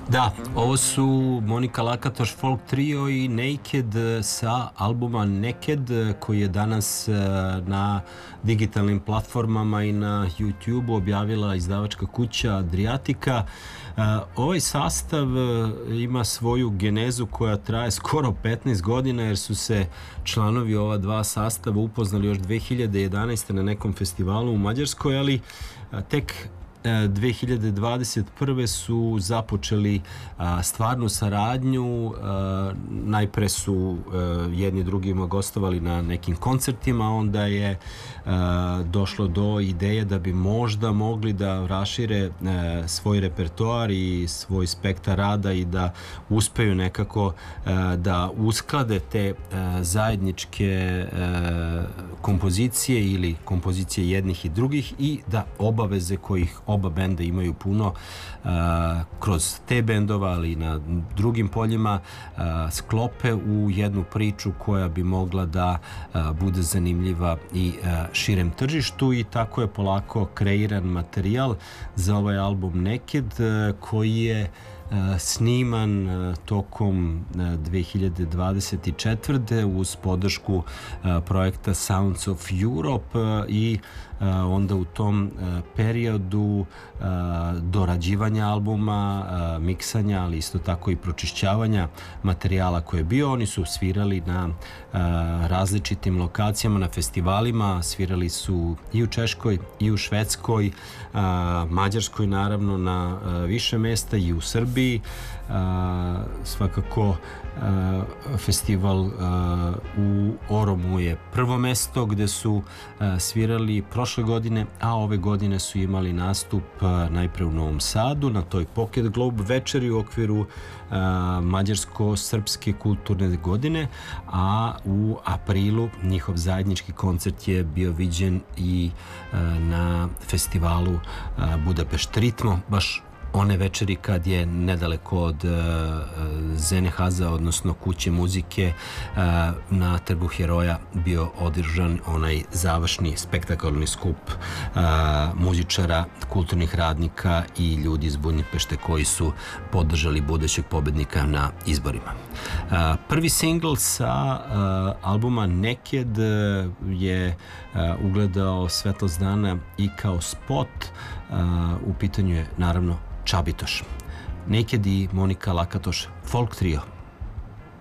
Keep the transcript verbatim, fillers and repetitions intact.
Da, ovo su Monika Lakatoš Folk Trio i Naked sa albuma Naked koji je danas na digitalnim platformama i na YouTube objavila izdavačka kuća Adriatica. Ovaj sastav ima svoju genezu koja traje skoro petnaest godina jer su se članovi ova dva sastava upoznali još dve hiljade jedanaeste. na nekom festivalu u Mađarskoj, ali tek dve hiljade dvadeset prve su započeli a, stvarnu saradnju. A, najpre su a, jedni drugima gostovali na nekim koncertima, onda je a, došlo do ideje da bi možda mogli da rašire a, svoj repertoar i svoj spektar rada i da uspeju nekako a, da usklade te a, zajedničke a, kompozicije ili kompozicije jednih i drugih i da obaveze kojih oba benda imaju puno a, kroz te bendova, ali i na drugim poljima a, sklope u jednu priču koja bi mogla da a, bude zanimljiva i a, širem tržištu, i tako je polako kreiran materijal za ovaj album Naked a, koji je sniman tokom dve hiljade dvadeset četvrte uz podršku projekta Sounds of Europe, i onda u tom periodu dorađivanja albuma, miksanja, ali isto tako i pročišćavanja materijala koji je bio, oni su svirali na različitim lokacijama, na festivalima, svirali su i u Češkoj i u Švedskoj, Mađarskoj naravno na više mesta, i u Srbiji. Uh, svakako uh, festival uh, u Oromu je prvo mesto gde su uh, svirali prošle godine, a ove godine su imali nastup uh, najpre u Novom Sadu na toj Pocket Globe večeri u okviru uh, mađarsko-srpske kulturne godine, a u aprilu njihov zajednički koncert je bio viđen i uh, na festivalu uh, Budapešt Ritmo, baš one večeri kad je nedaleko od uh, Zenehaza, odnosno kuće muzike, uh, na Trgu Heroja bio održan onaj završni spektakularni skup uh, muzičara, kulturnih radnika i ljudi iz Budimpešte koji su podržali budućeg pobednika na izborima. Uh, prvi singl sa uh, albuma Naked je uh, ugledao svetlost dana i kao spot. Uh, u pitanju je naravno Čabitoš. Naked i Monika Lakatoš Folk Trio.